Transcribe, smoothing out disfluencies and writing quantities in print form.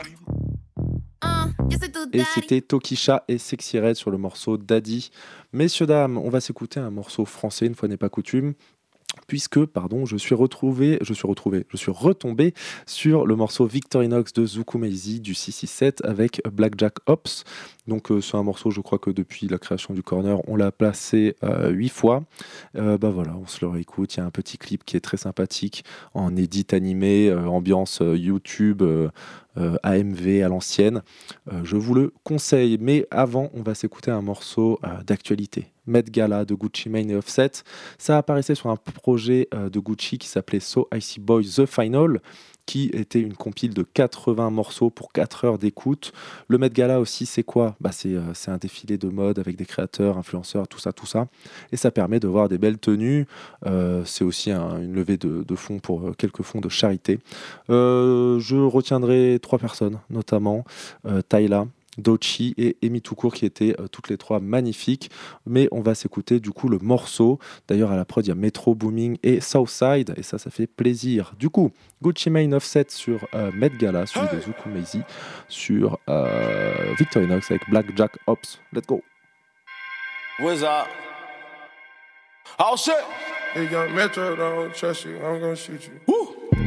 Et c'était Tokisha et Sexy Red sur le morceau Daddy. Messieurs, dames, on va s'écouter un morceau français, une fois n'est pas coutume. Puisque, pardon, je suis retombé sur le morceau Victorinox de Zuku Meizi du 667 avec Blackjack Ops. Donc, c'est un morceau, je crois que depuis la création du Corner, on l'a placé 8 fois. Bah voilà, on se le réécoute. Il y a un petit clip qui est très sympathique en edit animé, ambiance YouTube, AMV à l'ancienne. Je vous le conseille. Mais avant, on va s'écouter un morceau d'actualité. Met Gala de Gucci Mane et Offset. Ça apparaissait sur un projet de Gucci qui s'appelait So Icy Boy The Final, qui était une compile de 80 morceaux pour 4 heures d'écoute. Le Met Gala aussi, c'est quoi? C'est un défilé de mode avec des créateurs, influenceurs, tout ça, tout ça. Et ça permet de voir des belles tenues. C'est aussi une levée de fonds pour quelques fonds de charité. Je retiendrai 3 personnes, notamment Tyla, Dochi et Amy Toucourt qui étaient toutes les 3 magnifiques. Mais on va s'écouter du coup le morceau. D'ailleurs à la prod il y a Metro Booming et Southside et ça fait plaisir. Du coup Gucci Mane Offset sur Met Gala, suivi de Zuku Meizi sur Victorinox avec Blackjack Ops. Let's go. What's up? Oh shit! Hey, young Metro, don't trust you. I'm gonna shoot you. Woo!